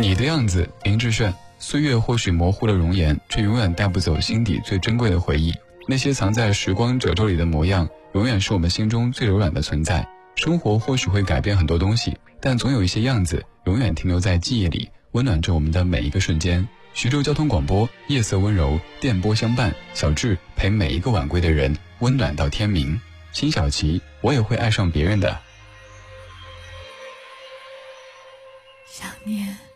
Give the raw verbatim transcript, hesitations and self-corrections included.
你的样子，林志炫。岁月或许模糊了容颜，却永远带不走心底最珍贵的回忆。那些藏在时光褶皱里的模样，永远是我们心中最柔软的存在。生活或许会改变很多东西，但总有一些样子永远停留在记忆里，温暖着我们的每一个瞬间。徐州交通广播，夜色温柔，电波相伴，小智陪每一个晚归的人温暖到天明。辛晓琪，我也会爱上别人的。 想念